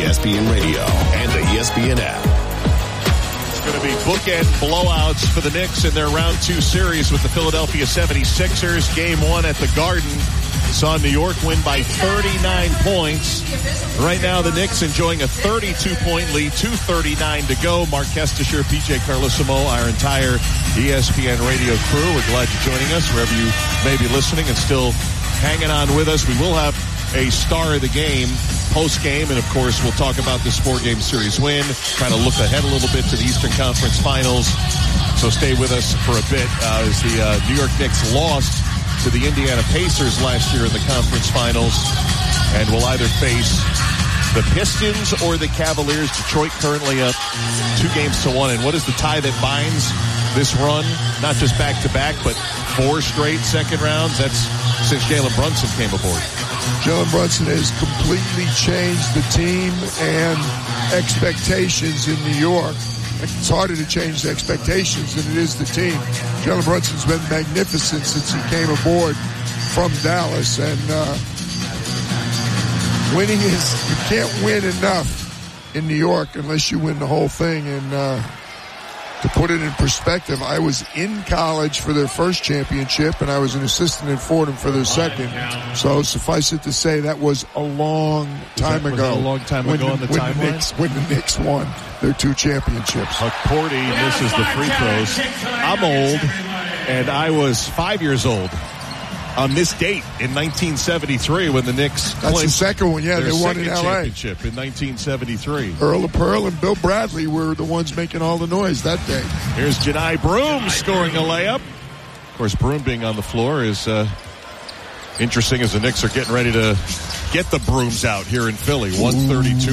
ESPN Radio and the ESPN app. It's going to be bookend blowouts for the Knicks in their round 2 series with the Philadelphia 76ers. Game 1 at the Garden saw New York win by 39 points. Right now, the Knicks enjoying a 32-point lead, 2:39 to go. Mark Kestisher, PJ Carlissimo, our entire ESPN radio crew. We're glad you're joining us wherever you may be listening and still hanging on with us. We will have a star of the game post-game, and of course we'll talk about this 4-game series win, kind of look ahead a little bit to the Eastern Conference Finals. So stay with us for a bit as the New York Knicks lost to the Indiana Pacers last year in the conference finals, and will either face the Pistons or the Cavaliers. Detroit currently up 2-1. And what is the tie that binds this run? Not just back-to-back, but 4 straight second rounds. That's since Jalen Brunson came aboard. Jalen Brunson has completely changed the team and expectations in New York. It's harder to change the expectations than it is the team. Jalen Brunson's been magnificent since he came aboard from Dallas, and winning is, you can't win enough in New York unless you win the whole thing. And to put it in perspective, I was in college for their first championship, and I was an assistant at Fordham for their second. So suffice it to say, that was a long time ago. Was that a long time ago on the timeline? When the Knicks won their 2 championships. Porty misses the free throws. I'm old, and I was 5 years old on this date in 1973 when the Knicks That's the second one, yeah. They won in L.A. championship in 1973. Earl of Pearl and Bill Bradley were the ones making all the noise that day. Here's Johni Broome scoring a layup. Of course, Broome being on the floor is interesting as the Knicks are getting ready to get the brooms out here in Philly. 132